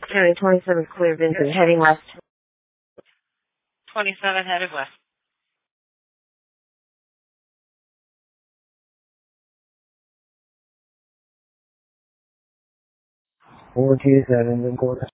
County 27 clear, Vincent, heading west. 27 headed west. 427 and quarter.